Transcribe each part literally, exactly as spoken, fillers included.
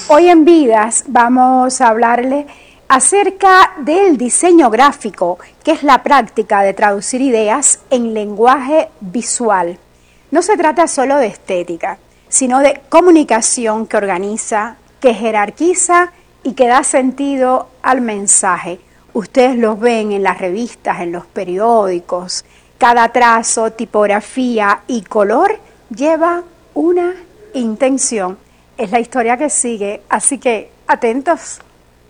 Hoy en Vidas vamos a hablarle acerca del diseño gráfico, que es la práctica de traducir ideas en lenguaje visual. No se trata solo de estética, sino de comunicación que organiza, que jerarquiza y que da sentido al mensaje. Ustedes los ven en las revistas, en los periódicos. Cada trazo, tipografía y color lleva una intención. Es la historia que sigue, así que atentos.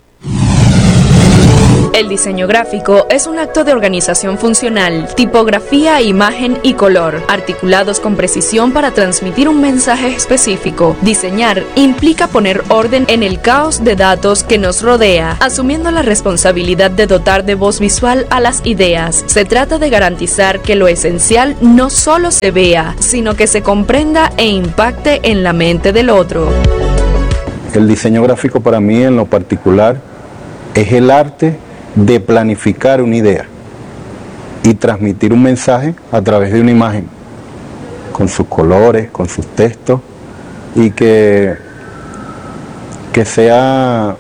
El diseño gráfico es un acto de organización funcional, tipografía, imagen y color, articulados con precisión para transmitir un mensaje específico. Diseñar implica poner orden en el caos de datos que nos rodea, asumiendo la responsabilidad de dotar de voz visual a las ideas. Se trata de garantizar que lo esencial no solo se vea, sino que se comprenda e impacte en la mente del otro. El diseño gráfico para mí en lo particular es el arte de planificar una idea y transmitir un mensaje a través de una imagen, con sus colores, con sus textos, y que, que sea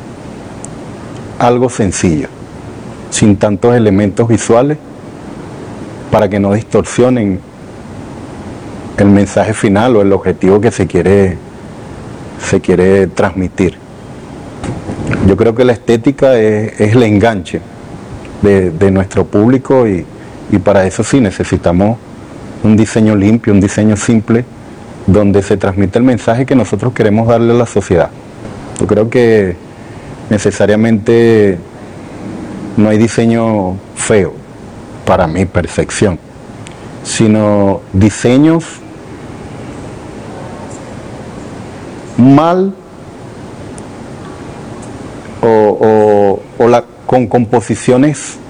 algo sencillo, sin tantos elementos visuales, para que no distorsionen el mensaje final o el objetivo que se quiere, se quiere transmitir. Yo creo que la estética es, es el enganche de, de nuestro público y, y para eso sí necesitamos un diseño limpio, un diseño simple, donde se transmite el mensaje que nosotros queremos darle a la sociedad. Yo creo que necesariamente no hay diseño feo, para mi percepción, sino diseños mal O, o, o la, con composiciones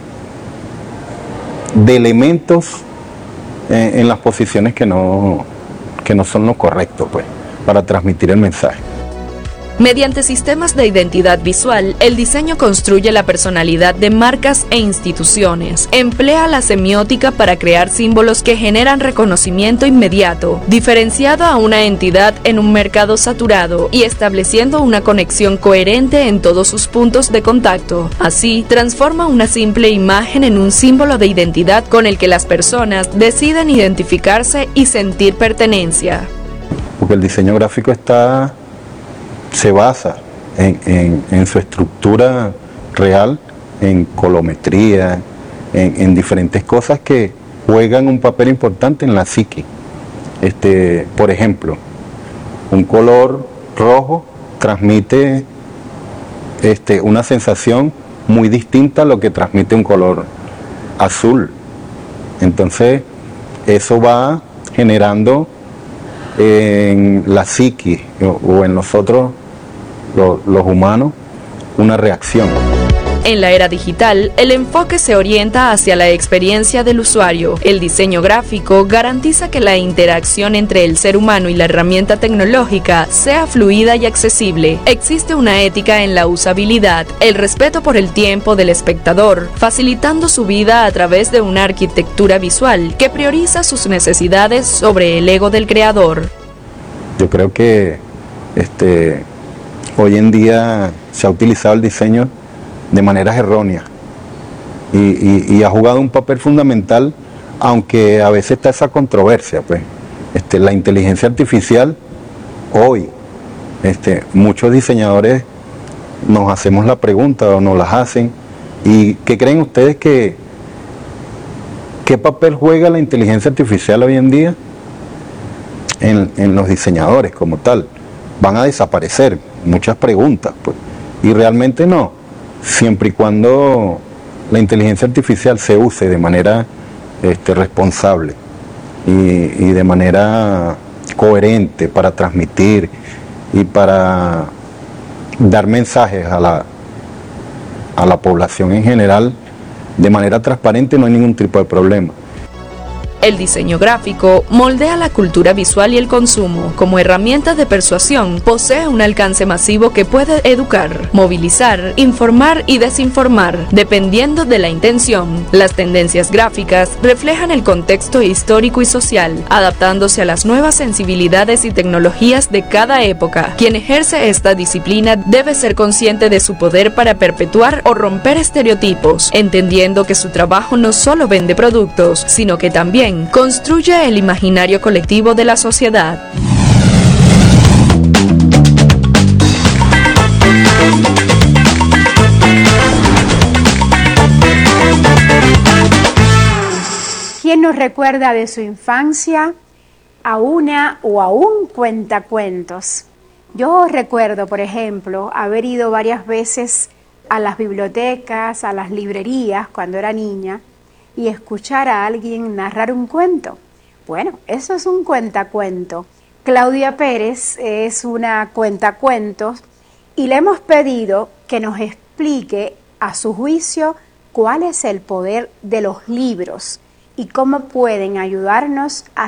de elementos en, en las posiciones que no, que no son lo correcto, pues, para transmitir el mensaje. Mediante sistemas de identidad visual, el diseño construye la personalidad de marcas e instituciones. Emplea la semiótica para crear símbolos que generan reconocimiento inmediato, diferenciado a una entidad en un mercado saturado y estableciendo una conexión coherente en todos sus puntos de contacto. Así, transforma una simple imagen en un símbolo de identidad con el que las personas deciden identificarse y sentir pertenencia. Porque el diseño gráfico está... se basa en, en, en su estructura real, en colometría, en, en diferentes cosas que juegan un papel importante en la psique. Este, por ejemplo, un color rojo transmite este, una sensación muy distinta a lo que transmite un color azul. Entonces, eso va generando en la psique o en nosotros los, los humanos una reacción. En la era digital, el enfoque se orienta hacia la experiencia del usuario. El diseño gráfico garantiza que la interacción entre el ser humano y la herramienta tecnológica sea fluida y accesible. Existe una ética en la usabilidad, el respeto por el tiempo del espectador, facilitando su vida a través de una arquitectura visual que prioriza sus necesidades sobre el ego del creador. Yo creo que este, hoy en día se ha utilizado el diseño de maneras erróneas y, y, y ha jugado un papel fundamental, aunque a veces está esa controversia, pues. Este, la inteligencia artificial, hoy, este, muchos diseñadores nos hacemos la pregunta o nos las hacen, ¿y qué creen ustedes que qué papel juega la inteligencia artificial hoy en día en, en los diseñadores como tal? Van a desaparecer muchas preguntas, pues, y realmente no. Siempre y cuando la inteligencia artificial se use de manera este, responsable y, y de manera coherente para transmitir y para dar mensajes a la, a la población en general de manera transparente, no hay ningún tipo de problema. El diseño gráfico moldea la cultura visual y el consumo. Como herramienta de persuasión, posee un alcance masivo que puede educar, movilizar, informar y desinformar, dependiendo de la intención. Las tendencias gráficas reflejan el contexto histórico y social, adaptándose a las nuevas sensibilidades y tecnologías de cada época. Quien ejerce esta disciplina debe ser consciente de su poder para perpetuar o romper estereotipos, entendiendo que su trabajo no solo vende productos, sino que también construye el imaginario colectivo de la sociedad. ¿Quién nos recuerda de su infancia a una o a un cuentacuentos? Yo recuerdo, por ejemplo, haber ido varias veces a las bibliotecas, a las librerías cuando era niña, y escuchar a alguien narrar un cuento. Bueno, eso es un cuentacuento. Claudia Pérez es una cuentacuentos y le hemos pedido que nos explique a su juicio cuál es el poder de los libros y cómo pueden ayudarnos a